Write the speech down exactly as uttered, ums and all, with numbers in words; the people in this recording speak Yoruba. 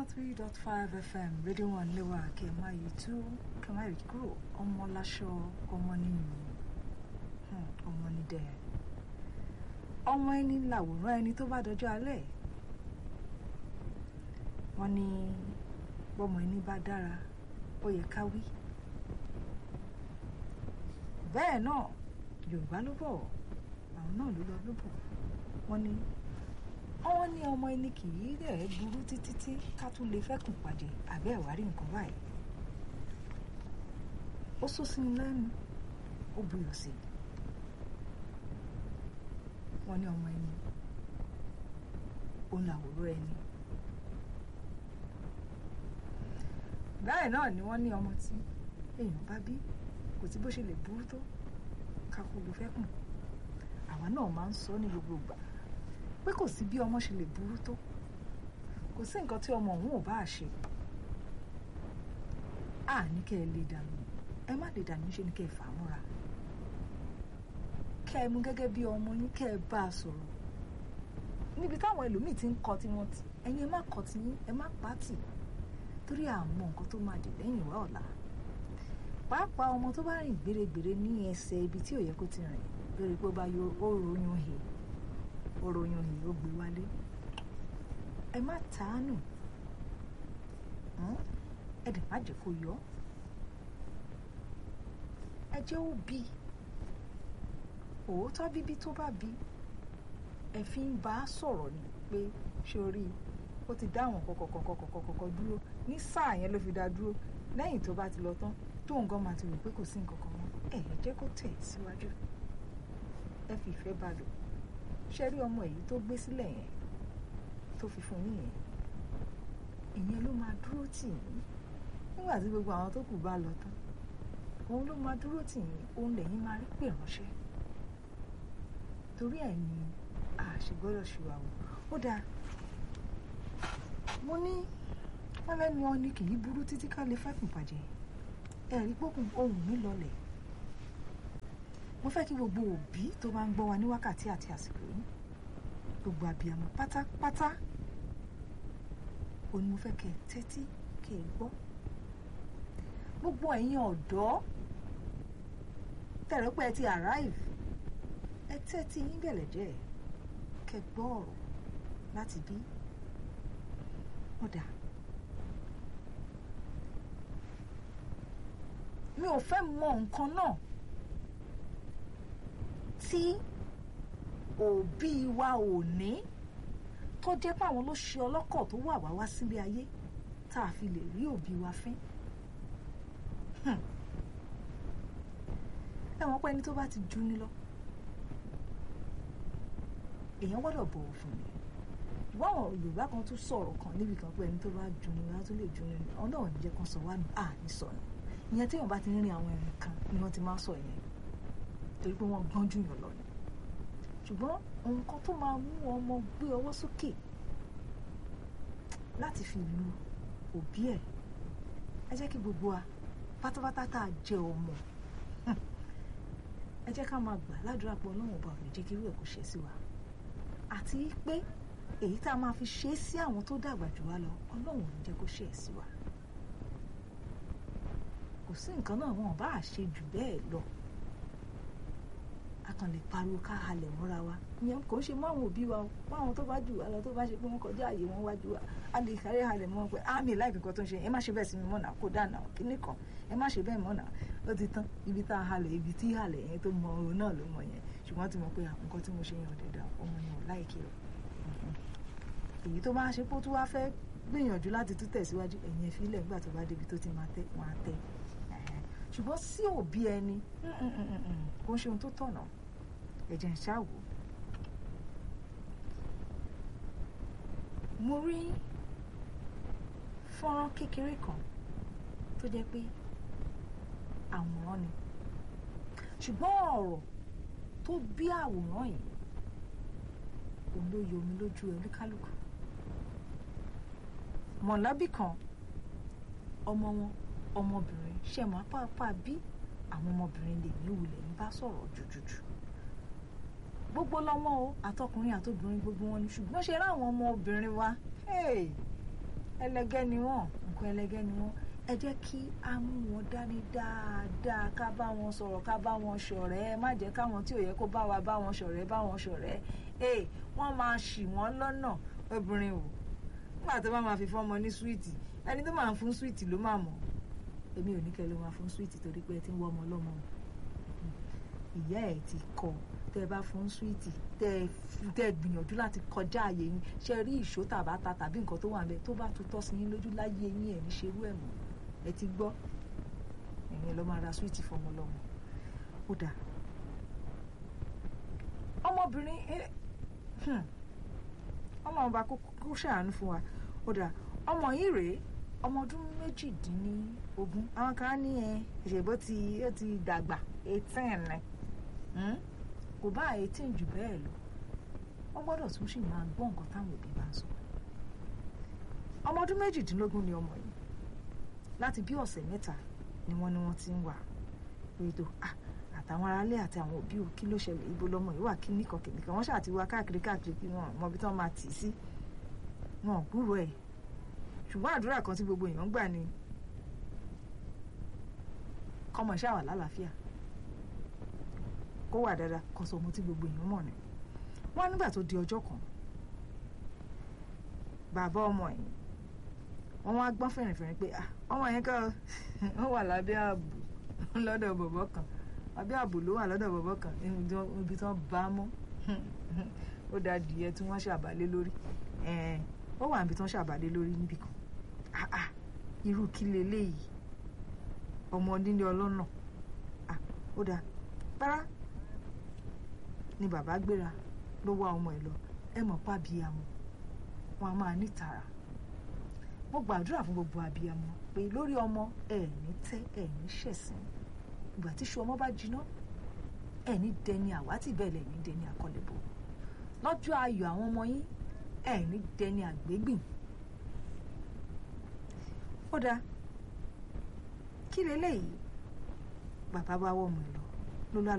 three dot five F M rédíò wọn léwà kẹmà yìí tú kẹmà yìí kúrò ọmọ láṣọ ọmọ nìyí ọmọ nídẹ ọmọ ẹni làwòrán ẹni tó bá dọjọ́ alẹ́ wọ́n ní bọ́mọ ẹni bá dára ó yẹ ká wí bẹ́ẹ̀ náà Yorùbá ló bọ̀ àwọn náà ló lọ ló bọ̀ wọ́n ní wọ́n ní ọmọ ẹni kì í rẹ̀ burú títí tí ká tún lè fẹ́kùn pàdé àbẹ́ ẹ̀wárí nǹkan báyìí ó sọ sí ní lẹ́nu ó buyọ̀ sí wọ́n ní ọmọ ẹni òun làwòrán ẹni báyìí náà ni wọ́n ní ọmọ tí èèyàn bá bí kò sí bó ṣe lè burú tó ká kó lè fẹ́kùn àwa náà máa ń sọ ní gbogbo ìgbà pé kò sí bí ọmọ ṣe lè burú tó kò sí nǹkan tí ọmọ òun ò bá ṣe à ní kẹ́ ẹ lè dànù ẹ má lè dànù ṣe ní kẹ́ ẹ fà á múra kẹ́ ẹ mú gẹ́gẹ́ bí ọmọ yín kẹ́ ẹ bá a sọ̀rọ̀ níbi táwọn ẹlòmíì ti ń kọ tí wọ́n ti ẹ̀yin ẹ má kọ tí yín ẹ má pa tì torí àmọ́ nǹkan tó máa dé lẹ́yìn ìwà ọ̀la pàápàá ọmọ tó bá rìn gbèrègbèrè ní ẹsẹ̀ ibi tí ò yẹ kó ti rìn lórí pé ó bá yọ ó ròyìn hì oròyìn òyìn ó gbé wálé ẹ má tàánù ẹ dẹ̀ má jẹ́ kó yọ ẹ jẹ́ ó bí òótọ́ bíbí tó bá bí ẹ fi ń bá a sọ̀rọ̀ ni pé ṣé o rí i ó ti dá àwọn kọ̀kọ̀kọ̀kọ̀kọ̀kọ̀ dúró ní sáà yẹn ló fi dá dúró lẹ́yìn tó bá ti lọ tán tó nǹkan máa ti rò pé kò sí nǹkan kan mọ́ ẹ jẹ́ kó tẹ̀ síwájú ẹ fi ìfẹ́ bá lò ṣe rí ọmọ èyí tó gbé sílẹ̀ yẹn tó fi fún yín yẹn ìyẹn ló máa dúró tì yín nígbà tí gbogbo àwọn tó kù bá lọ tán òun ló máa dúró tì yín òun lẹ́yìn máa rí pè ránṣẹ́ torí ẹ̀ ni àṣegbọ́dọ̀ ṣùwàwò ó dáa mo ní wọ́n lẹ́nu ọ̀nì kì í burú títí ká lè fẹ́kùn bàjẹ́ ẹ̀rí gbógun ohùn mi lọlẹ̀ mo fẹ́ kí gbogbo òbí tó máa ń gbọ́ wa ní wákàtí àti àsìkò yìí gbogbo àbíamọ pátápátá òun ni mo fẹ́ kẹ́ ẹ tẹ́tí kẹ́ ẹ gbọ́ gbogbo ẹ̀yin ọ̀dọ́ tẹ̀rọ pé ẹ ti arrive ẹ tẹ́tí yín bẹ̀lẹ̀ jẹ́ kẹ́ gbọ́ ọ̀rọ̀ láti bí ọ̀dà mi ò fẹ́ mọ nǹkan náà tí òbí wa ò ní tó jẹ́ pé àwọn ló ṣe ọlọ́kọ̀ tó wà wá wá sílé ayé tá a fi lè rí òbí wa fín ẹ̀wọ̀n pé ẹni tó bá ti jù ní lọ èèyàn gbọ́dọ̀ bọ̀wọ̀ fún mi ìwọ́n àwọn Yorùbá kan tún sọ̀rọ̀ kan níbi kan pé ẹni tó bá jù ní lọ tó lè jù ní lọ ọ̀nà ò ní jẹ́ kan sọ wá nù à ní sọ̀rọ̀ ìyẹn tí wọ́n bá ti ń rin àwọn ẹ̀rìn kan ni wọ́n ti máa ń sọ ìyẹn torí pé wọ́n gbọ́n jù yàn lọ ni ṣùgbọ́n nǹkan tó máa mú ọmọ gbé ọwọ́ sókè láti fi lu òbí ẹ̀ ẹ jẹ́ kí gbogbo wa pátápátá tá a jẹ́ ọmọ ẹ jẹ́ ká máa gbà ládùúrà pé Ọlọ́run ọba ò ní jẹ́ kí irú ẹ̀ kó ṣe sí wa àti pé èyí tá a máa fi ṣe é sí àwọn tó dàgbà jù wá lọ Ọlọ́run ò ní jẹ́ kó ṣe é sí wa kò sí nǹkan náà wọn ò bá ṣe jù bẹ́ẹ̀ lọ a kàn lè pariwo ká halẹ̀ mọ́ra wa ìyẹn kò ń ṣe mọ́ àwọn òbí wa o mọ́ àwọn tó bá jù wá lọ tó bá ṣe pé wọ́n kọjá àyè wọn wájú wa a lè kárí halẹ̀ mọ́ wọn pé àmì láìpẹ́ kan tó ń ṣe ẹ má ṣe bẹ́ẹ̀ sí mi mọ́nà kó dáná kíní kan ẹ má ṣe bẹ́ẹ̀ mọ́nà ó ti tán ibi tá a halẹ̀ ibi tí halẹ̀ yẹn tó mọ òun náà ló mọ yẹn ṣùgbọ́n ti mọ̀ pé nǹkan tí mo ṣe yàn dẹ̀dà ọmọ yẹn ò láìkí o èyí tó máa ṣe pé tó wá fẹ́ gbìyànjú láti tún tẹ̀síwájú ẹ̀yìn ìfilẹ̀ nígbà tó bá débi tó ti máa tẹ́ wọn á tẹ́ ṣùgbọ́n sí òbí ẹni kò ń ṣe ohun tó tọ̀nà ẹ̀jẹ̀ ń ṣáwò mo rí fọ́nrán kékeré kan tó jẹ́ pé àwòrán ni ṣùgbọ́n ọ̀rọ̀ tó bí àwòrán yìí òun ló yọ omi lójú oníkálukú mọ̀lábí kan ọmọ wọn ọmọbìnrin ṣe mọ́ apá bí àwọn ọmọbìnrin lè ní wulẹ̀ ń bá sọ̀rọ̀ jùjùjù gbogbo lọ́mọ o àtọkùnrin àtobìnrin gbogbo wọn ni ṣùgbọ́n ṣe ráwọn ọmọbìnrin wa ẹlẹgẹ́ ni wọ́n nǹkan ẹlẹgẹ́ ni wọ́n ẹ jẹ́ kí a mú wọn dání dáadáa ká bá wọn sọ̀rọ̀ ká bá wọn ṣọ̀rẹ́ ẹ má jẹ́ káwọn tí ò yẹ kó bá wa bá wọn ṣọ̀rẹ́ bá wọn ṣọ̀rẹ́ ẹ wọ́n máa ṣì wọ́n lọ́nà obìnrin o nígbà tó bá máa fi fọ́mọ ní súwìtì ẹni tó máa ń fún súwìtì ló máa mọ̀ èmi ò ní kẹ́ ló máa fún súwìtì torí pé ẹ ti ń wọ́ ọmọ ọlọ́mọ ìyá ẹ̀ ti kọ́ tẹ́ ẹ bá fún súwìtì tẹ́ ẹ gbìyànjú láti kọjá àyè yín ṣe rí ìṣó tàbátà tàbí nǹkan tó wà ń bẹ tó bá tutọ́ sí yín lójú láyé yín ẹ̀ ní ṣerú ẹ̀ mọ́ ẹ ti gbọ́ ẹ̀yin ló máa ra súwìtì fọmọ lọ́mọ ó dà ọmọbìnrin ọmọ ọba kó ṣàánú fún wa ó dà ọmọ yìí rèé ọmọ ọdún méjìdínlógún àwọn kan ní ẹ ìṣèbó ti ó ti dàgbà eighteen ni kò bá eighteen jù bẹ́ẹ̀ lọ wọ́n gbọ́dọ̀ tún sì máa gbọ́ nǹkan táwọn òbí bá ń sọ ọmọ ọdún méjìdínlógún ni ọmọ yìí láti bí ọ̀sẹ̀ mẹ́ta ni wọ́n ní wọ́n ti ń wà lórí tó àtàwọn aráalé àti àwọn òbí ò kí ló ṣẹlẹ̀ ibo lọmọ yìí wà kí nìkan kìnìkan wọ́n ṣáà ti wá káàkiri káàkiri kí wọ́n mọ ibi tí wọ́n máa tì í sí wọn ò gbúrò ẹ̀ ṣùgbọ́n àdúrà kan tí gbogbo èèyàn ń gbà ni kọ́mọ ṣáà wà lálàáfíà kó wà dáadáa kó sọ ọmọ tí gbogbo èèyàn mọ̀ ni wọ́n nígbà tó di ọjọ́ kan bàbá ọmọ yìí wọ́n wá gbọ́n fẹ̀rìnfẹ̀rìn pé ọmọ yẹn kọ́ ó wà lábẹ́ ààbò lọ́dọ̀ bọ̀bọ̀ kan lábẹ́ ààbò ló wà lọ́dọ̀ bọ̀bọ̀ kan ibi tí wọ́n bá mọ́ ó dá adìyẹ tí wọ́n ṣàbálé lórí ó wà níbi tí wọ́n ṣàbálé lórí níbì kan irú kí leléyìí ọmọ nílé ọlọ́nà ó dá párá ni bàbá gbéra ló wá ọmọ ẹ̀ lọ ẹ mọ̀ pa abiyamọ wọn a máa nítara mo gbàdúrà fún gbogbo abiyamọ pé lórí ọmọ ẹ ní tẹ́ ẹ ní ṣẹ̀sín ìgbà tí iṣu ọmọ bá jiná ẹ ní dẹni àwátì bẹ́ẹ̀ lẹ̀ ní dẹni àkọlẹ̀bọ̀ lọ́jọ́ ayọ̀ àwọn ọmọ yín ẹ ní dẹni àgbégbìn ó dáa kí leléyìí bàbá bá wọ́ ọmọ ẹ lọ ló lá